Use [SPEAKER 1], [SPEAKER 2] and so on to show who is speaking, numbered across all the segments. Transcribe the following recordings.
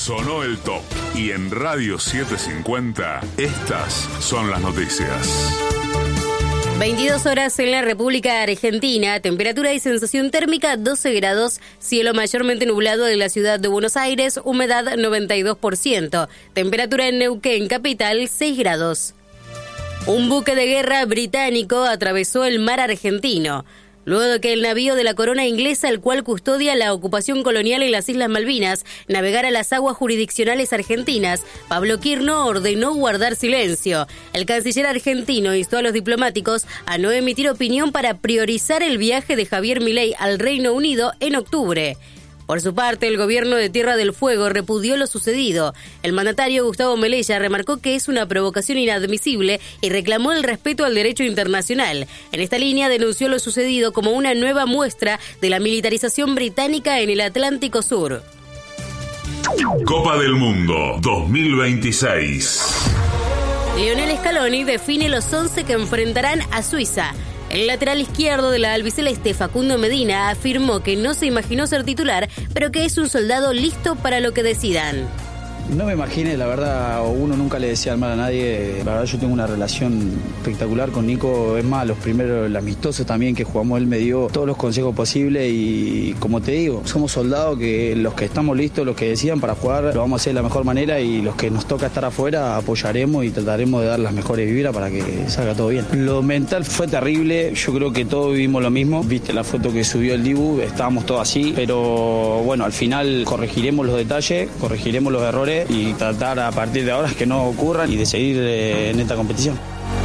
[SPEAKER 1] Sonó el top. Y en Radio 750, estas son las noticias.
[SPEAKER 2] 22 horas en la República Argentina, temperatura y sensación térmica 12 grados, cielo mayormente nublado en la ciudad de Buenos Aires, humedad 92%, temperatura en Neuquén, capital 6 grados. Un buque de guerra británico atravesó el mar argentino. Luego de que el navío de la corona inglesa, el cual custodia la ocupación colonial en las Islas Malvinas, navegara las aguas jurisdiccionales argentinas, Pablo Quirno ordenó guardar silencio. El canciller argentino instó a los diplomáticos a no emitir opinión para priorizar el viaje de Javier Milei al Reino Unido en octubre. Por su parte, el gobierno de Tierra del Fuego repudió lo sucedido. El mandatario Gustavo Melella remarcó que es una provocación inadmisible y reclamó el respeto al derecho internacional. En esta línea denunció lo sucedido como una nueva muestra de la militarización británica en el Atlántico Sur.
[SPEAKER 1] Copa del Mundo 2026.
[SPEAKER 2] Lionel Scaloni define los 11 que enfrentarán a Suiza. El lateral izquierdo de la albiceleste, Facundo Medina, afirmó que no se imaginó ser titular, pero que es un soldado listo para lo que decidan.
[SPEAKER 3] No me imaginé, la verdad, uno nunca le decía mal a nadie. La verdad, yo tengo una relación espectacular con Nico. Es más, los primeros, el amistoso también que jugamos, él me dio todos los consejos posibles y, como te digo, somos soldados que los que estamos listos, los que decidan para jugar, lo vamos a hacer de la mejor manera y los que nos toca estar afuera, apoyaremos y trataremos de dar las mejores vibras para que salga todo bien. Lo mental fue terrible, yo creo que todos vivimos lo mismo. Viste la foto que subió el Dibu, estábamos todos así, pero bueno, al final corregiremos los detalles, corregiremos los errores y tratar a partir de ahora que no ocurran y de seguir en esta competición.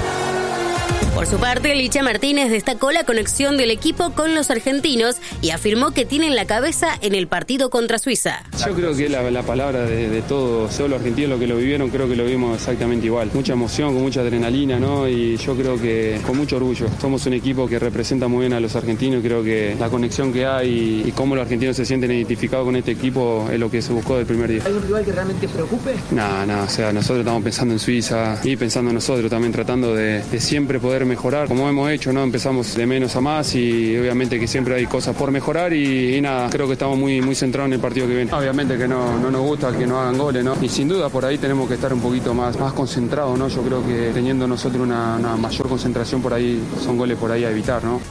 [SPEAKER 2] Por su parte, Licha Martínez destacó la conexión del equipo con los argentinos y afirmó que tienen la cabeza en el partido contra Suiza.
[SPEAKER 4] Yo creo que la palabra de todos los argentinos, lo que lo vivieron, creo que lo vimos exactamente igual. Mucha emoción, con mucha adrenalina, ¿no? Y yo creo que con mucho orgullo. Somos un equipo que representa muy bien a los argentinos. Creo que la conexión que hay y cómo los argentinos se sienten identificados con este equipo es lo que se buscó del primer día.
[SPEAKER 5] ¿Hay un rival que realmente preocupe?
[SPEAKER 4] No, o sea, nosotros estamos pensando en Suiza y pensando en nosotros también, tratando de siempre poder mejorar, como hemos hecho, ¿no? Empezamos de menos a más y obviamente que siempre hay cosas por mejorar y nada, creo que estamos muy centrados en el partido que viene. Obviamente que no nos gusta que no hagan goles, ¿no? Y sin duda por ahí tenemos que estar un poquito más concentrados, ¿no? Yo creo que teniendo nosotros una mayor concentración por ahí, son goles por ahí a evitar, ¿no?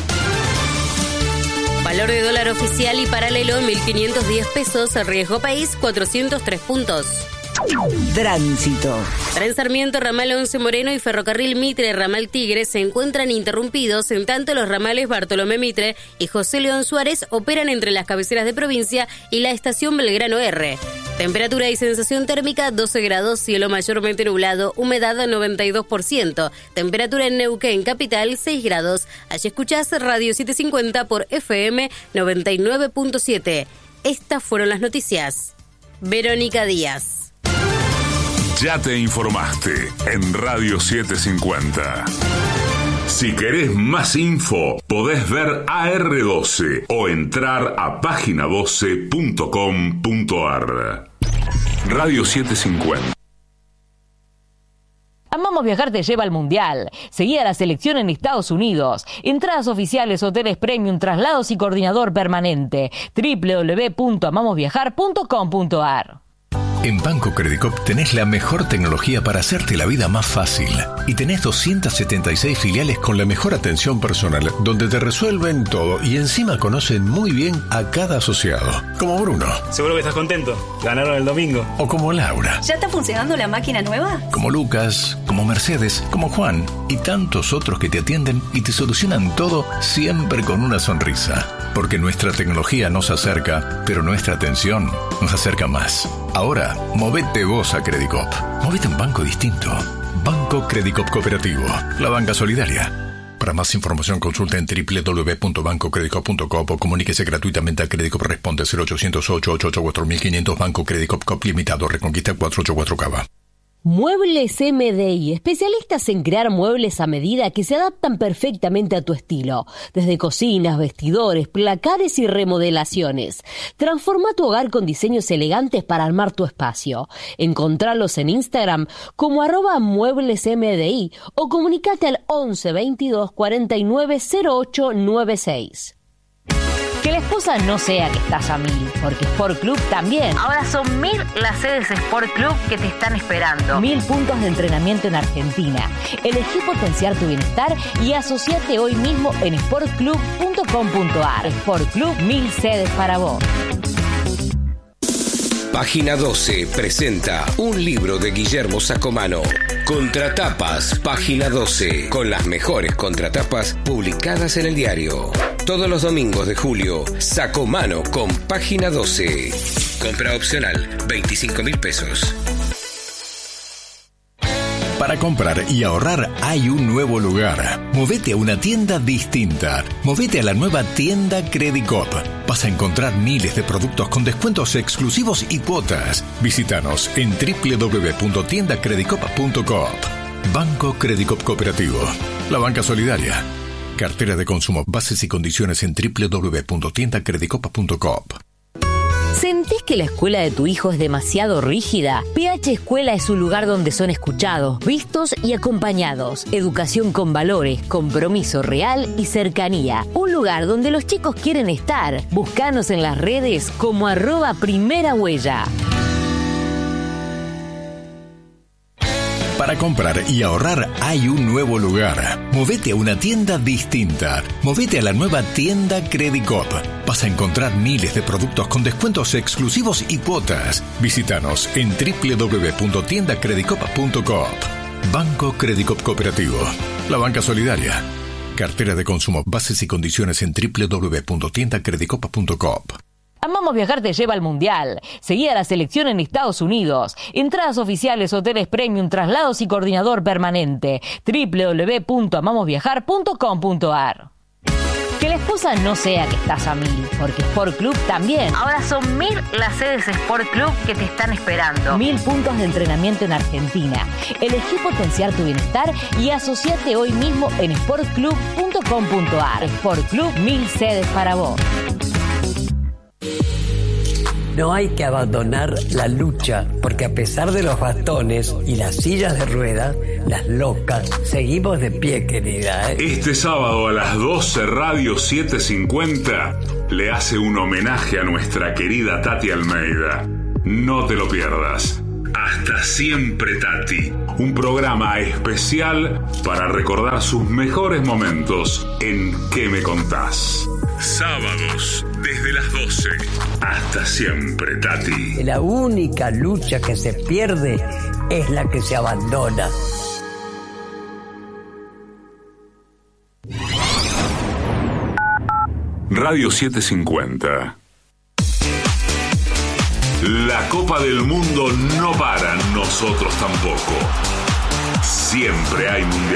[SPEAKER 2] Valor de dólar oficial y paralelo 1.510 pesos, riesgo país 403 puntos.
[SPEAKER 6] Tránsito.
[SPEAKER 2] Tren Sarmiento, ramal 11 Moreno y ferrocarril Mitre, ramal Tigre se encuentran interrumpidos, en tanto los ramales Bartolomé Mitre y José León Suárez operan entre las cabeceras de provincia y la estación Belgrano R. Temperatura y sensación térmica 12 grados, cielo mayormente nublado, humedad 92%. Temperatura en Neuquén, capital 6 grados. Allí escuchás Radio 750 por FM 99.7. Estas fueron las noticias. Verónica Díaz.
[SPEAKER 1] Ya te informaste en Radio 750. Si querés más info, podés ver AR12 o entrar a página12.com.ar. Radio 750.
[SPEAKER 7] Amamos Viajar te lleva al Mundial. Seguí a la selección en Estados Unidos. Entradas oficiales, hoteles premium, traslados y coordinador permanente. www.amamosviajar.com.ar.
[SPEAKER 8] En Banco Credicop tenés la mejor tecnología para hacerte la vida más fácil. Y tenés 276 filiales con la mejor atención personal, donde te resuelven todo y encima conocen muy bien a cada asociado. Como Bruno.
[SPEAKER 9] Seguro que estás contento. Ganaron el domingo.
[SPEAKER 8] O como Laura.
[SPEAKER 10] ¿Ya está funcionando la máquina nueva?
[SPEAKER 8] Como Lucas, como Mercedes, como Juan y tantos otros que te atienden y te solucionan todo siempre con una sonrisa. Porque nuestra tecnología nos acerca, pero nuestra atención nos acerca más. Ahora, movete vos a Credicop. Movete a un banco distinto. Banco Credicop Cooperativo. La banca solidaria. Para más información consulta en www.bancocredicop.com o comuníquese gratuitamente a Credicop. Responde 0800-888-4500. Banco Credicop Cop Limitado. Reconquista 484 Cava.
[SPEAKER 11] Muebles MDI, especialistas en crear muebles a medida que se adaptan perfectamente a tu estilo, desde cocinas, vestidores, placares y remodelaciones. Transforma tu hogar con diseños elegantes para armar tu espacio. Encontralos en Instagram como @mueblesmdi o comunícate al 11 22 49 08 96.
[SPEAKER 7] Que la excusa no sea que estás a 1000, porque Sport Club también. Ahora son 1000 las sedes Sport Club que te están esperando. 1000 puntos de entrenamiento en Argentina. Elegí potenciar tu bienestar y asociate hoy mismo en sportclub.com.ar. Sport Club, 1000 sedes para vos.
[SPEAKER 5] Página 12 presenta un libro de Guillermo Sacomano. Contratapas, Página 12, con las mejores contratapas publicadas en el diario. Todos los domingos de julio, Sacomano con Página 12. Compra opcional, 25.000 pesos.
[SPEAKER 8] Para comprar y ahorrar hay un nuevo lugar. Movete a una tienda distinta. Movete a la nueva tienda Credicop. Vas a encontrar miles de productos con descuentos exclusivos y cuotas. Visítanos en www.tiendacredicop.coop. Banco Credicop Cooperativo. La banca solidaria. Cartera de consumo. Bases y condiciones en www.tiendacredicop.coop.
[SPEAKER 7] ¿Sentís que la escuela de tu hijo es demasiado rígida? PH Escuela es un lugar donde son escuchados, vistos y acompañados. Educación con valores, compromiso real y cercanía. Un lugar donde los chicos quieren estar. Búscanos en las redes como @primerahuella.
[SPEAKER 8] Para comprar y ahorrar hay un nuevo lugar. Movete a una tienda distinta. Movete a la nueva tienda Credicop. Vas a encontrar miles de productos con descuentos exclusivos y cuotas. Visítanos en www.tiendacredicop.coop. Banco Credicop Cooperativo. La banca solidaria. Cartera de consumo. Bases y condiciones en www.tiendacredicop.coop.
[SPEAKER 7] Amamos Viajar te lleva al Mundial. Seguí a la selección en Estados Unidos. Entradas oficiales, hoteles premium, traslados y coordinador permanente. www.amamosviajar.com.ar. Que la excusa no sea que estás a 1000, porque Sport Club también. Ahora son 1000 las sedes Sport Club que te están esperando. 1000 puntos de entrenamiento en Argentina. Elegí potenciar tu bienestar y asociate hoy mismo en sportclub.com.ar. Sport Club, 1000 sedes para vos.
[SPEAKER 12] No hay que abandonar la lucha, porque a pesar de los bastones y las sillas de ruedas, las locas, seguimos de pie, querida.
[SPEAKER 1] Este sábado a las 12, Radio 750 le hace un homenaje a nuestra querida Tati Almeida. No te lo pierdas. Hasta siempre, Tati. Un programa especial para recordar sus mejores momentos en ¿Qué me contás? Sábados, desde las 12. Hasta siempre, Tati.
[SPEAKER 12] La única lucha que se pierde es la que se abandona.
[SPEAKER 1] Radio 750. La Copa del Mundo no para, nosotros tampoco. Siempre hay mundial.